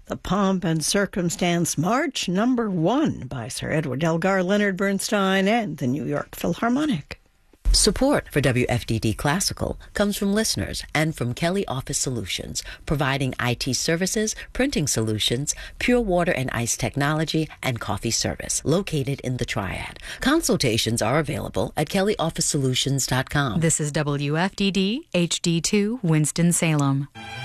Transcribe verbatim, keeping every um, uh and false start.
The Pomp and Circumstance March Number One by Sir Edward Elgar, Leonard Bernstein, and the New York Philharmonic. Support for W F D D Classical comes from listeners and from Kelly Office Solutions, providing I T services, printing solutions, pure water and ice technology, and coffee service, located in the Triad. Consultations are available at kelly office solutions dot com. This is W F D D H D two Winston-Salem.